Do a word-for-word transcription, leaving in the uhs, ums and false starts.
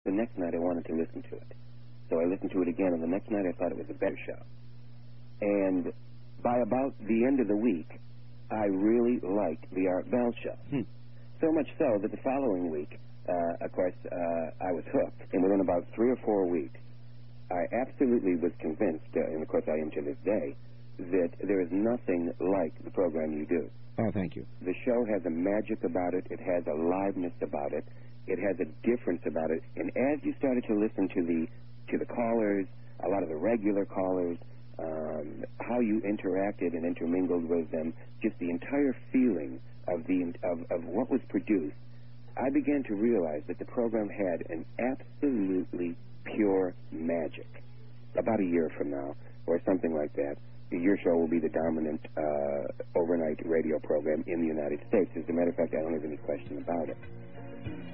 The next night I wanted to listen to it. So I listened to it again, and the next night I thought it was a better show. And by about the end of the week, I really liked the Art Bell show. Hmm. So much so that the following week, uh, of course, uh, I was hooked. And within about three or four weeks, I absolutely was convinced, uh, and of course I am to this day, that there is nothing like the program you do. Oh, thank you. The show has a magic about it. It has a liveness about it. It has a difference about it. And as you started to listen to the to the callers, a lot of the regular callers, um, how you interacted and intermingled with them, just the entire feeling of the of, of what was produced, I began to realize that the program had an absolutely pure magic. About a year from now, or something like that, your show will be the dominant uh, overnight radio program in the United States. As a matter of fact, I don't have any question about it.